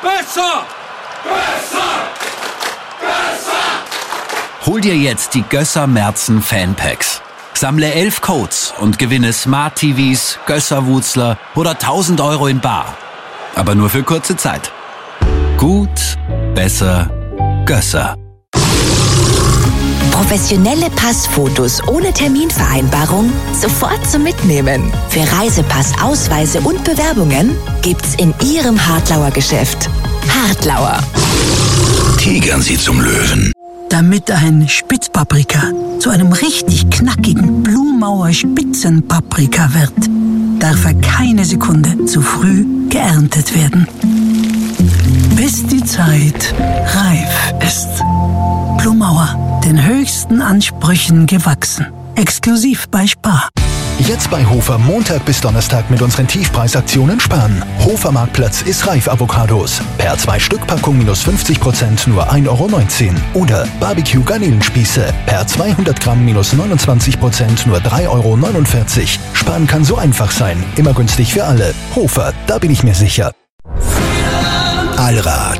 Besser! Besser! Besser! Hol dir jetzt die Gösser Merzen Fanpacks. Sammle 11 Codes und gewinne Smart TVs, Gösser-Wutzler oder 1.000 € in bar. Aber nur für kurze Zeit. Gut, besser, Gösser. Professionelle Passfotos ohne Terminvereinbarung sofort zum Mitnehmen. Für Reisepass, Ausweise und Bewerbungen gibt's in Ihrem Hartlauer Geschäft. Hartlauer. Tigern Sie zum Löwen. Damit ein Spitzpaprika zu einem richtig knackigen Blumauer Spitzenpaprika wird, darf er keine Sekunde zu früh geerntet werden. Bis die Zeit reif ist. Blumauer, den höchsten Ansprüchen gewachsen. Exklusiv bei Spar. Jetzt bei Hofer Montag bis Donnerstag mit unseren Tiefpreisaktionen sparen. Hofer Marktplatz ist reif Avocados. Per 2-Stück-Packung minus 50% nur 1,19 € Oder Barbecue Garnelenspieße. Per 200 Gramm minus 29% nur 3,49 €. Sparen kann so einfach sein. Immer günstig für alle. Hofer, da bin ich mir sicher. Allrad.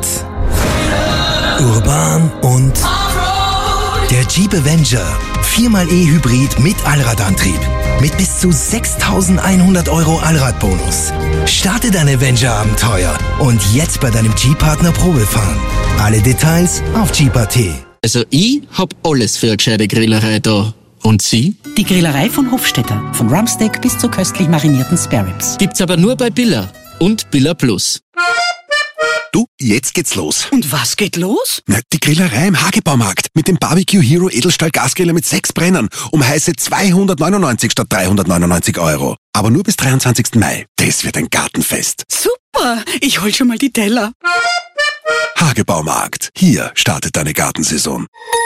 Urban und der Jeep Avenger. 4xe Hybrid mit Allradantrieb. Mit bis zu 6.100 € Allradbonus. Starte dein Avenger-Abenteuer und jetzt bei deinem Jeep-Partner Probe fahren. Alle Details auf Jeep.at. Also ich hab alles für eine gescheite Grillerei da. Und Sie? Die Grillerei von Hofstetter. Von Rumpsteak bis zu köstlich marinierten Spareribs. Gibt's aber nur bei Billa und Billa Plus. Du, jetzt geht's los. Und was geht los? Na, die Grillerei im Hagebaumarkt mit dem Barbecue Hero Edelstahl Gasgriller mit 6 Brennern um heiße 299 statt 399 €. Aber nur bis 23. Mai. Das wird ein Gartenfest. Super, ich hol schon mal die Teller. Hagebaumarkt. Hier startet deine Gartensaison.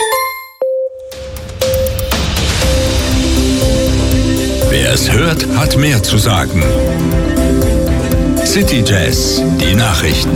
Wer es hört, hat mehr zu sagen. City Jazz, die Nachrichten.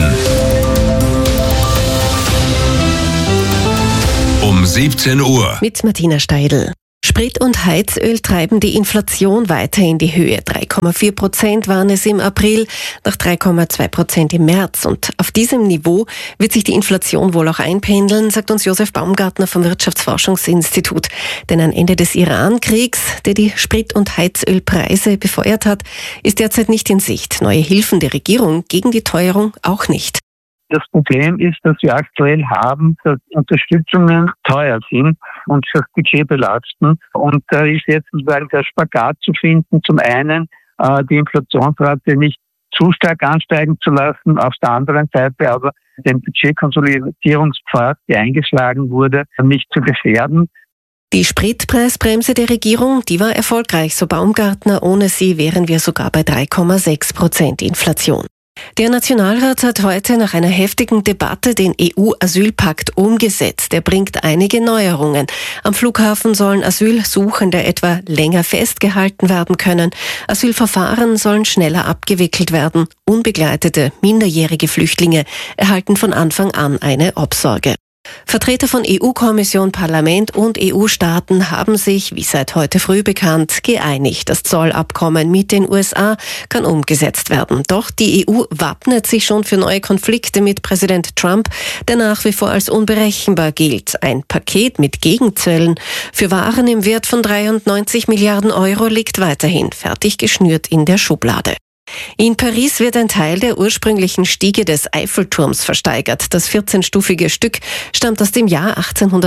Um 17 Uhr. Mit Martina Steidl. Sprit und Heizöl treiben die Inflation weiter in die Höhe. 3,4% waren es im April, nach 3,2% im März. Und auf diesem Niveau wird sich die Inflation wohl auch einpendeln, sagt uns Josef Baumgartner vom Wirtschaftsforschungsinstitut. Denn ein Ende des Iran-Kriegs, der die Sprit- und Heizölpreise befeuert hat, ist derzeit nicht in Sicht. Neue Hilfen der Regierung gegen die Teuerung auch nicht. Das Problem ist, dass wir aktuell haben, dass Unterstützungen teuer sind und das Budget belasten. Und da ist jetzt sozusagen der Spagat zu finden, zum einen die Inflationsrate nicht zu stark ansteigen zu lassen, auf der anderen Seite aber den Budgetkonsolidierungspfad, der eingeschlagen wurde, nicht zu gefährden. Die Spritpreisbremse der Regierung, die war erfolgreich, so Baumgartner. Ohne sie wären wir sogar bei 3,6% Inflation. Der Nationalrat hat heute nach einer heftigen Debatte den EU-Asylpakt umgesetzt. Er bringt einige Neuerungen. Am Flughafen sollen Asylsuchende etwa länger festgehalten werden können. Asylverfahren sollen schneller abgewickelt werden. Unbegleitete, minderjährige Flüchtlinge erhalten von Anfang an eine Obsorge. Vertreter von EU-Kommission, Parlament und EU-Staaten haben sich, wie seit heute früh bekannt, geeinigt. Das Zollabkommen mit den USA kann umgesetzt werden. Doch die EU wappnet sich schon für neue Konflikte mit Präsident Trump, der nach wie vor als unberechenbar gilt. Ein Paket mit Gegenzöllen für Waren im Wert von 93 Milliarden € liegt weiterhin fertig geschnürt in der Schublade. In Paris wird ein Teil der ursprünglichen Stiege des Eiffelturms versteigert. Das 14-stufige Stück stammt aus dem Jahr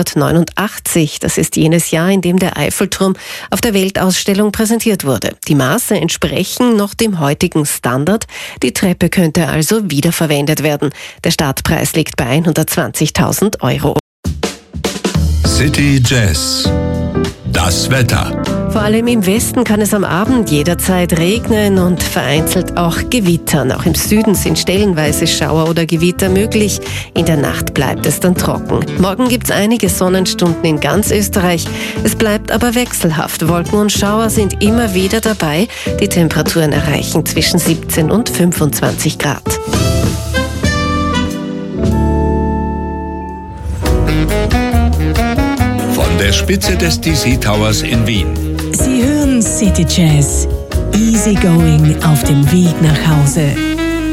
1889. Das ist jenes Jahr, in dem der Eiffelturm auf der Weltausstellung präsentiert wurde. Die Maße entsprechen noch dem heutigen Standard. Die Treppe könnte also wiederverwendet werden. Der Startpreis liegt bei 120.000 €. City Jazz. Das Wetter. Vor allem im Westen kann es am Abend jederzeit regnen und vereinzelt auch gewittern. Auch im Süden sind stellenweise Schauer oder Gewitter möglich. In der Nacht bleibt es dann trocken. Morgen gibt es einige Sonnenstunden in ganz Österreich. Es bleibt aber wechselhaft. Wolken und Schauer sind immer wieder dabei. Die Temperaturen erreichen zwischen 17 und 25 Grad. Von der Spitze des DC Towers in Wien. Sie hören City Jazz. Easy going auf dem Weg nach Hause.